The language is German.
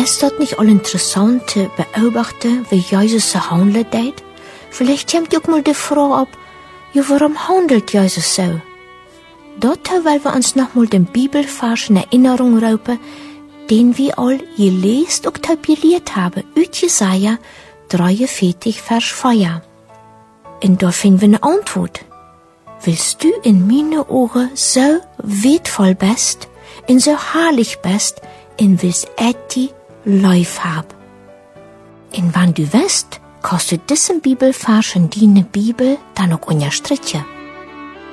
Ist das nicht all interessant zu beobachten, wie Jesus so handelt deed? Vielleicht kommt auch mal die Frage ab, ja, warum handelt Jesus so? Dazu wollen wir uns nochmal den Bibelvers in Erinnerung rufen, den wir all gelesen und tabelliert haben, aus Jesaja 43, Vers 4. Und da finden wir eine Antwort. Willst du in meine Ohren so wertvoll bist und so herrlich bist und willst die lief haben? Und wenn du weißt, kannst du diesen Bibelvers in deine Bibel dann auch unterstreichen.